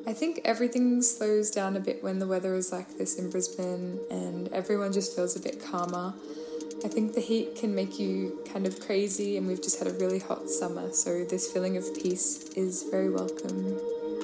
I think everything slows down a bit when the weather is like this in Brisbane and everyone just feels a bit calmer. I think the heat can make you kind of crazy, and we've just had a really hot summer, so this feeling of peace is very welcome.